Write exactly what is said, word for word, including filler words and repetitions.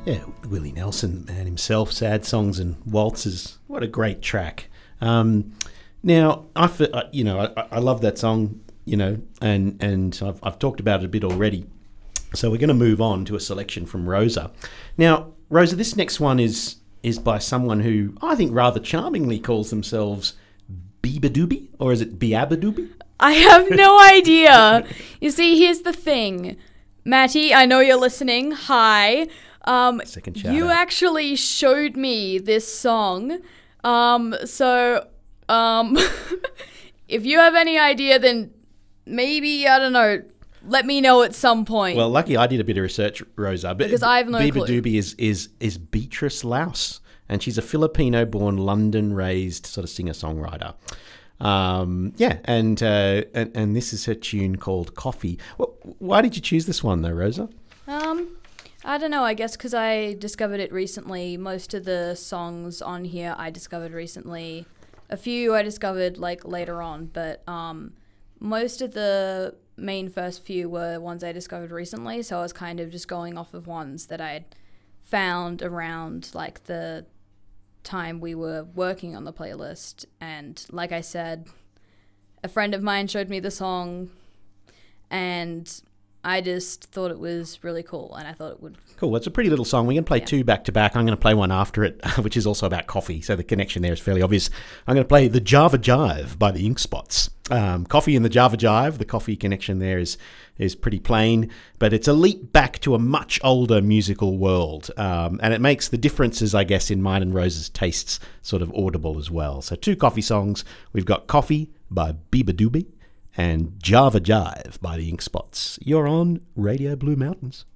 Yeah, Willie Nelson, the man himself, Sad Songs and Waltzes. What a great track. Um, now, I, you know, I, I love that song, you know, and, and I've, I've talked about it a bit already. So we're going to move on to a selection from Rosa. Now, Rosa, this next one is is by someone who I think rather charmingly calls themselves Beabadoobie, or is it Beabadoobie? I have no idea. You see, here's the thing. Matty, I know you're listening. Hi. Um, Second shout you out. actually showed me this song. Um, so, um, if you have any idea, then maybe, I don't know, let me know at some point. Well, lucky I did a bit of research, Rosa. But Because I have no clue. Beabadoobie is, is, is Beatrice Laus, and she's a Filipino-born, London-raised sort of singer-songwriter. Um, yeah, and, uh, and and this is her tune called Coffee. Well, why did you choose this one, though, Rosa? Um, I don't know, I guess because I discovered it recently. Most of the songs on here I discovered recently. A few I discovered, like, later on, but um, most of the main first few were ones I discovered recently, so I was kind of just going off of ones that I had found around, like, the time we were working on the playlist. And like I said, a friend of mine showed me the song, and I just thought it was really cool, and I thought it would... Cool. It's a pretty little song. We're going to play Yeah. two back to back. I'm going to play one after it, which is also about coffee, so the connection there is fairly obvious. I'm going to play The Java Jive by the Ink Spots. Um, coffee and the Java Jive. The coffee connection there is is pretty plain, but it's a leap back to a much older musical world, um, and it makes the differences, I guess, in mine and Rose's tastes sort of audible as well. So two coffee songs. We've got Coffee by Beabadoobie and Java Jive by the Ink Spots. You're on Radio Blue Mountains.